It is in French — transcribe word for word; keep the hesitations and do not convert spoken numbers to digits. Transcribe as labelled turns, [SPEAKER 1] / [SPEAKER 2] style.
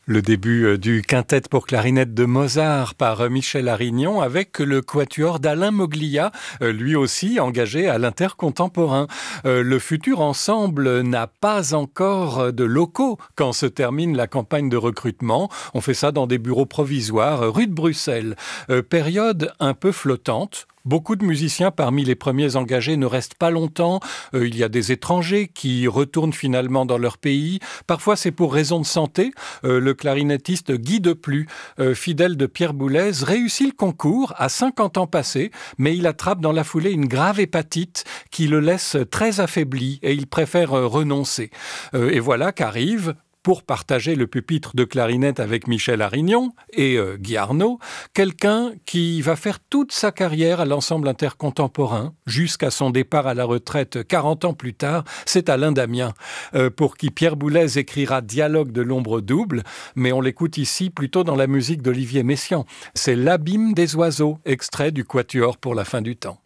[SPEAKER 1] Le début euh, du quintet pour clarinette de Mozart par euh, Michel Arignon avec le quatuor d'Alain Moglia, euh, lui aussi engagé à l'intercontemporain. Euh, Le futur ensemble n'a pas encore de locaux quand se termine la campagne de recrutement. On fait ça dans des bureaux provisoires euh, rue de Bruxelles. Euh, Période un peu flottante. Beaucoup de musiciens parmi les premiers engagés ne restent pas longtemps. Euh, il y a des étrangers qui retournent finalement dans leur pays. Parfois, c'est pour raison de santé. Euh, le clarinettiste Guy Deplu, euh, fidèle de Pierre Boulez, réussit le concours à cinquante ans passés, mais il attrape dans la foulée une grave hépatite qui le laisse très affaibli et il préfère euh, renoncer. Euh, et voilà qu'arrive, pour partager le pupitre de clarinette avec Michel Arignon et euh, Guy Arnaud, quelqu'un qui va faire toute sa carrière à l'ensemble intercontemporain, jusqu'à son départ à la retraite quarante ans plus tard, c'est Alain Damiens, euh, pour qui Pierre Boulez écrira Dialogue de l'ombre double, mais on l'écoute ici plutôt dans la musique d'Olivier Messiaen. C'est L'abîme des oiseaux, extrait du Quatuor pour la fin du temps.